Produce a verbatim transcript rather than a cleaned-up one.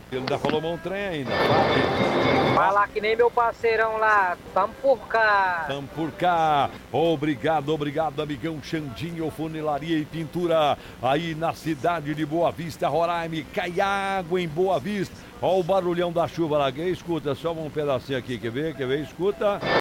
Ele ainda falou um trem ainda. Vai. Vai lá que nem meu parceirão lá. Tamo por cá. Tamo por cá. Obrigado, obrigado, amigão Xandinho, funilaria e pintura. Aí na cidade de Boa Vista, Roraima. Cai água em Boa Vista. Ó o barulhão da chuva lá. Quem escuta? Só um pedacinho aqui. Quer ver? Quer ver? Escuta.